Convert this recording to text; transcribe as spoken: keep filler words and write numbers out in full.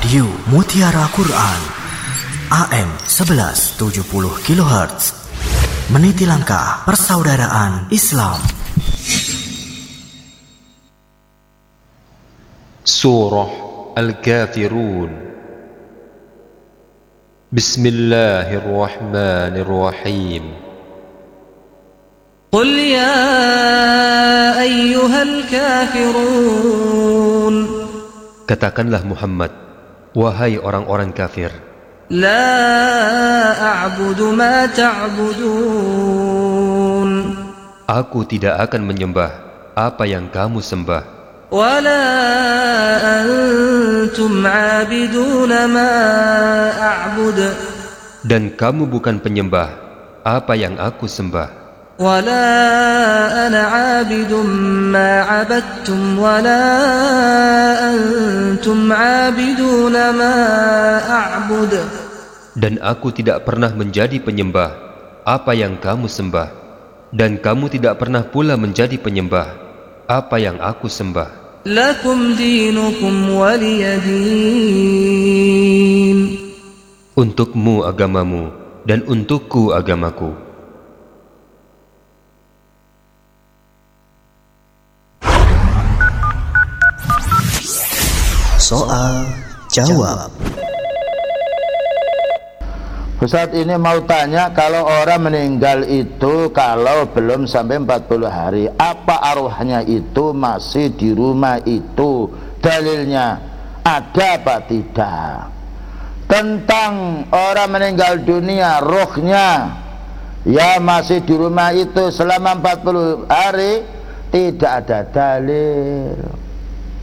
Radio Mutiara Quran A M sebelas tujuh puluh kilohertz, meniti langkah persaudaraan Islam. Surah Al-Kafirun. Bismillahirrahmanirrahim. Qul ya ayyuhal kafirun. Katakanlah Muhammad, wahai orang-orang kafir, La a'budu ma ta'budun. aku tidak akan menyembah apa yang kamu sembah, Wa la antum 'abiduna ma a'bud. dan kamu bukan penyembah apa yang aku sembah. Wa la ana 'abidun ma 'abadtum wa la antum 'abiduna ma a'bud. Dan aku tidak pernah menjadi penyembah apa yang kamu sembah, dan kamu tidak pernah pula menjadi penyembah apa yang aku sembah. Lakum dinukum waliyadin. Untukmu agamamu dan untukku agamaku. Soal jawab. Ustadz, ini mau tanya, kalau orang meninggal itu kalau belum sampai empat puluh hari, apa arwahnya itu masih di rumah itu? Dalilnya ada apa tidak? Tentang orang meninggal dunia, rohnya ya masih di rumah itu selama empat puluh hari, tidak ada dalil.